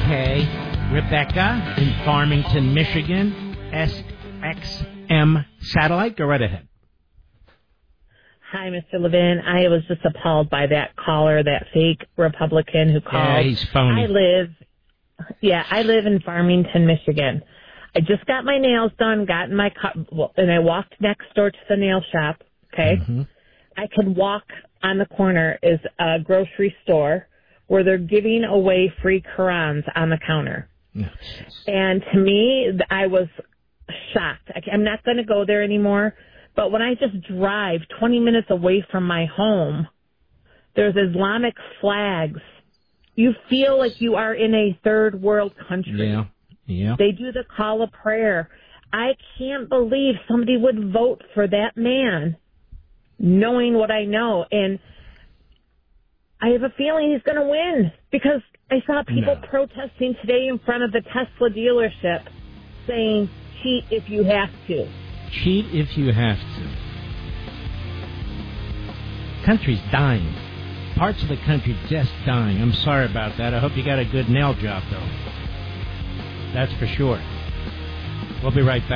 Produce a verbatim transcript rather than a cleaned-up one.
Okay. Rebecca in Farmington, Michigan, S X M Satellite. Go right ahead. Hi, Mister Levin. I was just appalled by that caller, that fake Republican who called. Yeah, he's phony. I live, yeah, I live in Farmington, Michigan. I just got my nails done, got in my car, well, and I walked next door to the nail shop, okay? Mm-hmm. I could walk on the corner is a grocery store where they're giving away free Qurans on the counter. Yes. And to me, I was shocked. I'm not going to go there anymore. But when I just drive twenty minutes away from my home, there's Islamic flags. You feel like you are in a third world country. Yeah, yeah. They do the call of prayer. I can't believe somebody would vote for that man, knowing what I know. And I have a feeling he's going to win because I saw people No. protesting today in front of the Tesla dealership saying, cheat if you have to. Cheat if you have to. Country's dying. Parts of the country just dying. I'm sorry about that. I hope you got a good nail job, though. That's for sure. We'll be right back.